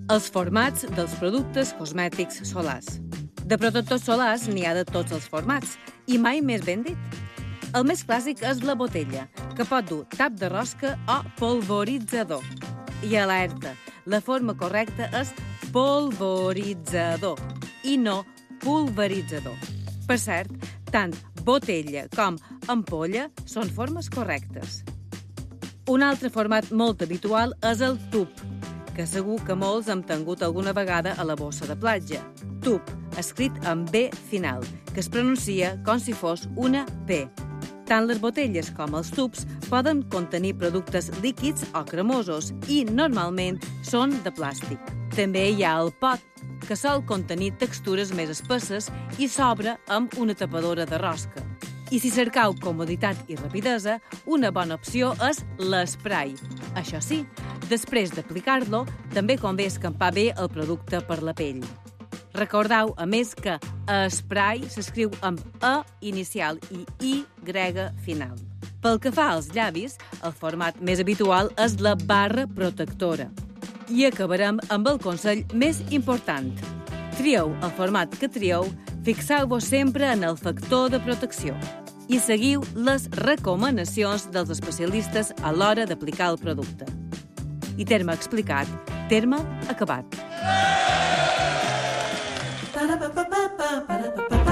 Els formats dels productes cosmètics solars. De protectors solars n'hi ha de tots els formats, i mai més ben dit. El més clàssic és la botella, que pot dur tap de rosca o polvoritzador. I alerta, la forma correcta és polvoritzador i no pulveritzador. Per cert, tant botella com ampolla són formes correctes. Un altre format molt habitual és el tub, que segur que molts hem tingut alguna vegada a la bossa de platja. Tub, escrit amb B final, que es pronuncia com si fos una P. Tant les botelles com els tubs poden contenir productes líquids o cremosos i, normalment, són de plàstic. També hi ha el pot, que sol contenir textures més espesses i s'obre amb una tapadora de rosca. I si cercau comoditat i rapidesa, una bona opció és l'esprai. Això sí, després d'aplicar-lo, també convé escampar bé el producte per la pell. Recordeu, a més, que esprai s'escriu amb E inicial i Y final. Pel que fa als llavis, el format més habitual és la barra protectora. I acabarem amb el consell més important. Trieu el format que trieu, fixeu-vos sempre en el factor de protecció i seguiu les recomanacions dels especialistes a l'hora d'aplicar el producte. I terme explicat, terme acabat.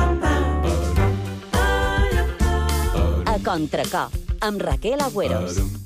A Contracor, amb Raquel Agüeros.